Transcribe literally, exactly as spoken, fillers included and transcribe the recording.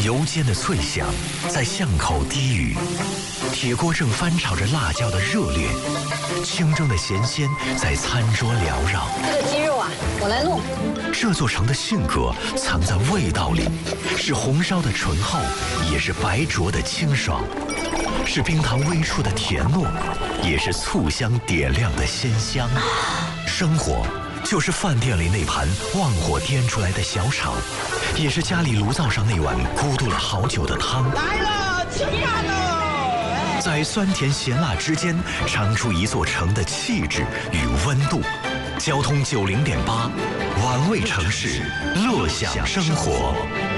油煎的脆香在巷口低语，铁锅正翻炒着辣椒的热烈，清蒸的咸鲜在餐桌缭绕。 这个鸡肉啊，我来弄。 这座城的性格藏在味道里，是红烧的醇厚，也是白灼的清爽，是冰糖微触的甜糯，也是醋香点亮的鲜香。生活就是饭店里那盘旺火颠出来的小炒，也是家里炉灶上那碗咕嘟了好久的汤。 来了，吃饭喽！ 在酸甜咸辣之间，尝出一座城的气质与温度。交通九零点八，玩味城市，乐享生活。